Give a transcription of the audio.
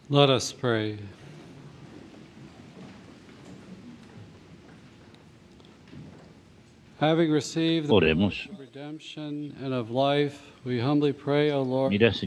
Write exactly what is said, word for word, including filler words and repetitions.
Let us pray. Having received the Oremos. promise of redemption and of life, we humbly pray, O Lord. Mira,